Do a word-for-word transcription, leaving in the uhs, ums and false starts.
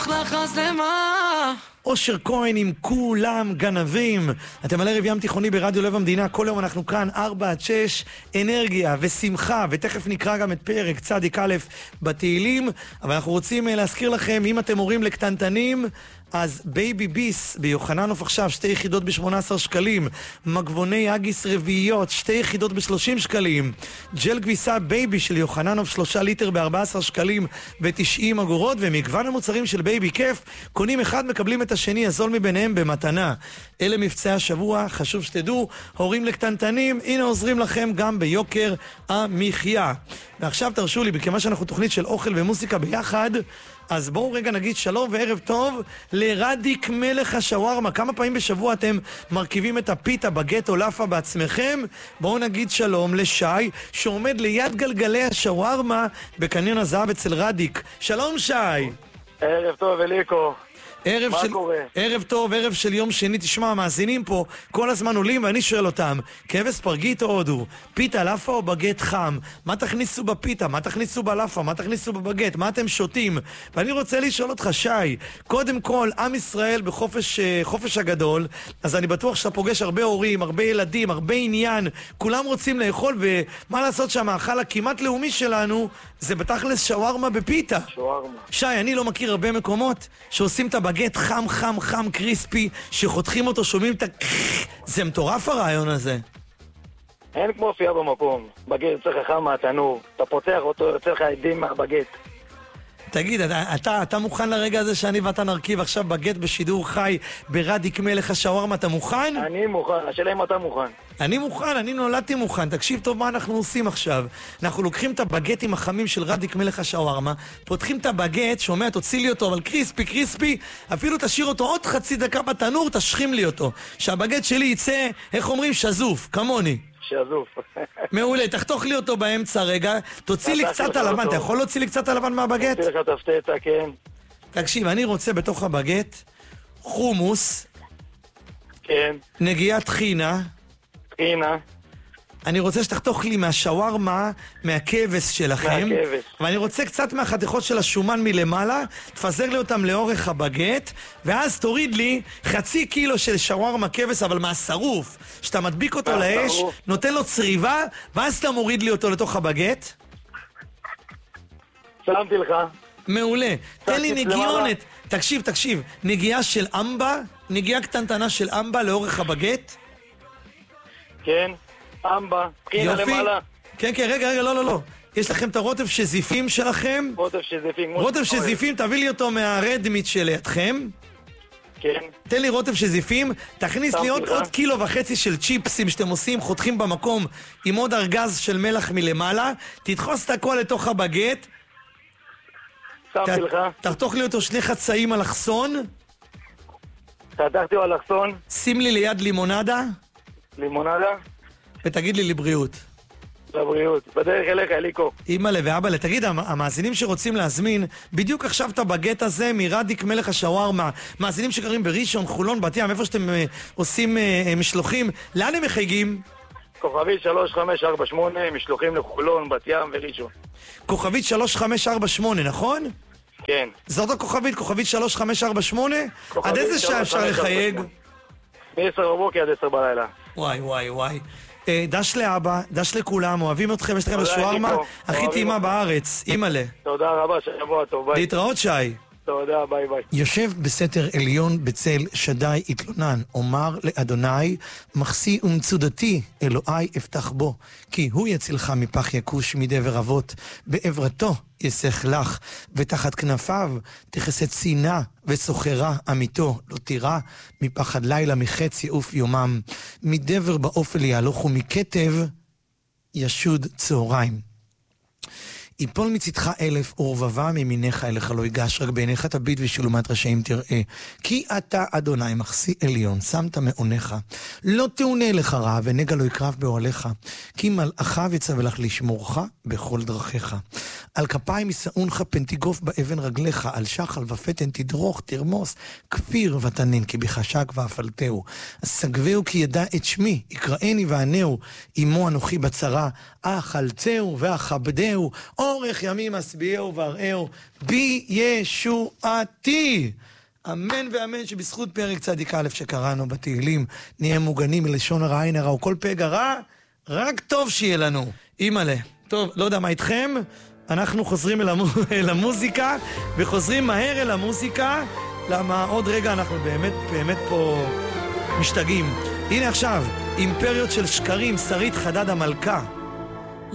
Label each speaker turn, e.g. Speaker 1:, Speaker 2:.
Speaker 1: לחס למה
Speaker 2: אושר כהן עם כולם גנבים. אתם על ערב ים תיכוני ברדיו לב המדינה. כל יום אנחנו כאן ארבע עד שש, אנרגיה ושמחה, ותכף נקרא גם את פרק צדיק א' בתהילים. אבל אנחנו רוצים להזכיר לכם, אם אתם הורים לקטנטנים, אז בייבי ביס ביוחננוף עכשיו שתי יחידות ב-שמונה עשר שקלים, מגבוני אגיס רביעיות שתי יחידות ב-שלושים שקלים, ג'ל כביסה בייבי של יוחננוף שלושה ליטר ב-ארבע עשרה שקלים ב-תשעים אגורות, ומגוון המוצרים של בייבי כיף, קונים אחד מקבלים את השני, הזול מביניהם במתנה. אלה מבצעי השבוע, חשוב שתדעו, הורים לקטנטנים, הנה עוזרים לכם גם ביוקר המחיה. ועכשיו תרשו לי, בכמה שאנחנו תוכנית של אוכל ומוסיקה ביחד, אז בואו רגע נגיד שלום וערב טוב לרדיק מלך השווארמה. כמה פעמים בשבוע אתם מרכיבים את הפיתה, בגט או לאפה בעצמכם? בואו נגיד שלום לשי שעומד ליד גלגלי השווארמה בקניון הזהב אצל רדיק. שלום שי.
Speaker 3: ערב טוב אליקו.
Speaker 2: ערב
Speaker 3: מה
Speaker 2: של...
Speaker 3: קורה?
Speaker 2: ערב טוב, ערב של יום שני. תשמע, המאזינים פה כל הזמן עולים ואני שואל אותם, כבש פרגית או הודו? פיתה, לאפה או בגט חם? מה תכניסו בפיתה? מה תכניסו בלאפה? מה תכניסו בבגט? מה אתם שותים? ואני רוצה לשאול אותך שי, קודם כל, עם ישראל בחופש חופש הגדול, אז אני בטוח שאתה פוגש הרבה הורים, הרבה ילדים, הרבה עניין, כולם רוצים לאכול, ומה לעשות שהמאכל הכמעט לאומי שלנו זה בתכלס שווארמה בפיתה.
Speaker 3: שווארמה.
Speaker 2: שי, אני לא מכיר הרבה מקומות שעושים את הבגט חם חם חם קריספי, שחותכים אותו, שומעים את ה... זה מטורף הרעיון הזה.
Speaker 3: אין כמו אופייה במקום. בגט יוצא לך חם מהתנור, אתה פותח אותו, יוצא לך עדים מהבגט.
Speaker 2: תגיד, אתה, אתה, אתה מוכן לרגע הזה שאני ואתה נרכיב עכשיו בגט בשידור חי ברדיק מלך השווארמה? אתה מוכן?
Speaker 3: אני מוכן, השאלה אם אתה מוכן.
Speaker 2: אני מוכן, אני נולדתי מוכן. תקשיב טוב מה אנחנו עושים עכשיו. אנחנו לוקחים את הבגטים החמים של רדיק מלך השווארמה, פותחים את הבגט, שומע, תוציא לי אותו, אבל קריספי, קריספי, אפילו תשאיר אותו עוד חצי דקה בתנור, תשכים לי אותו. שהבגט שלי יצא, איך אומרים, שזוף, כמוני.
Speaker 3: שזוף.
Speaker 2: מעולה, תחתוך לי אותו באמצע רגע, תוציא לי קצת הלבן, אתה יכול להוציא לי קצת הלבן מהבגט?
Speaker 3: תוציא לך תפתתה, כן.
Speaker 2: תקשיב, אני רוצה בתוך הבגט חומוס,
Speaker 3: כן.
Speaker 2: נגיעת חינה,
Speaker 3: הנה.
Speaker 2: אני רוצה שתחתוך לי מהשווארמה, מהכבש שלכם,
Speaker 3: מהכבש.
Speaker 2: ואני רוצה קצת מהחתיכות של השומן מלמעלה, תפזר לי אותם לאורך הבגט, ואז תוריד לי חצי קילו של שווארמה כבש, אבל מהשרוף, שאתה מדביק אותו לאש, נותן לו צריבה, ואז אתה מוריד לי אותו לתוך הבגט.
Speaker 3: שמתי לך.
Speaker 2: מעולה. תן לי נגיונת. תקשיב, תקשיב. נגיעה של אמבה, נגיעה קטנטנה של אמבה לאורך הבגט.
Speaker 3: כן. אמבה. חינה למעלה.
Speaker 2: כן, כן, רגע, רגע, לא, לא, לא. יש לכם את הרוטב שזיפים שלכם?
Speaker 3: רוטב שזיפים.
Speaker 2: רוטב שזיפים, תביא לי אותו מהרדמיט שלידכם.
Speaker 3: כן.
Speaker 2: תן לי רוטב שזיפים, תכניס לי עוד, עוד קילו וחצי של צ'יפסים שאתם עושים, חותכים במקום עם עוד ארגז של מלח מלמעלה. תדחוס את הכל לתוך הבגט.
Speaker 3: שמתי לך.
Speaker 2: תחתוך לי אותו שני חצאים אלכסון.
Speaker 3: חתכתי לו אלכסון.
Speaker 2: שים לי ליד לימונדה.
Speaker 3: לימונדה.
Speaker 2: ותגיד לי לבריאות.
Speaker 3: לבריאות. בדרך אליך, אליקו.
Speaker 2: אמא ואבא, תגיד, המאזינים שרוצים להזמין בדיוק עכשיו את הבגט הזה מרדיק מלך השווארמה, מאזינים שקרים בראשון, חולון, בת ים, איפה שאתם אה, עושים אה, משלוחים, לאן הם מחייגים?
Speaker 3: כוכבית שלוש חמש ארבע שמונה, משלוחים לחולון, בת ים וראשון.
Speaker 2: כוכבית שלוש חמש ארבע שמונה, נכון?
Speaker 3: כן.
Speaker 2: זאת הכוכבית, כוכבית שלוש חמש ארבע שמונה? עד איזה שעה אפשר לחייג?
Speaker 3: מ-עשר בבוקר עד עשר בלילה.
Speaker 2: וואי וואי וואי. דש לאבא, דש לכולם, אוהבים אתכם, יש לכם השווארמה הכי טעימה בארץ, אימא'לה.
Speaker 3: תודה רבה, שבוע טוב, ביי.
Speaker 2: להתראות שי.
Speaker 3: תודה, ביי ביי.
Speaker 2: יושב בסתר עליון בצל שדי התלונן, אומר לאדוני, מחסי ומצודתי, אלוהי אפתח בו, כי הוא יצילך מפח יקוש מדבר אבות, בעברתו יסך לך, ותחת כנפיו תכסה צינה וסוחרה אמיתו, לא תירא מפחד לילה מחץ יעוף יומם, מדבר באופל יהלוך ומכתב ישוד צהריים. יפול מצדך אלף ורבבה ממיניך אליך לא ייגש, רק בעיניך תביט ושלומת רשעים תראה. כי אתה אדוני מחסי עליון, שמת מעונך, לא תאונה לך רע ונגע לא יקרב באוהליך, כי מלאכיו יצווה לך לשמורך בכל דרכיך. על כפיים ישאונך פנטיגוף באבן רגליך, על שחל ופתן תדרוך, תרמוס, כפיר ותנין, כי בחשק ואפלתהו. סגבהו כי ידע את שמי, יקראני וענהו, אמו אנוכי בצרה, אכלתהו ואכבדהו, אורך ימים אשביעהו ואראהו, בי ישועתי. אמן ואמן שבזכות פרק צדיק א' שקראנו בתהילים, נהיה מוגנים מלשון הרע עין הרע, וכל פגע רע, רק טוב שיהיה לנו. אימא'לה. טוב, לא יודע מה איתכם, אנחנו חוזרים אל, המו... אל המוזיקה, וחוזרים מהר אל המוזיקה, למה עוד רגע אנחנו באמת, באמת פה משתגעים. הנה עכשיו, אימפריות של שקרים, שרית חדד המלכה.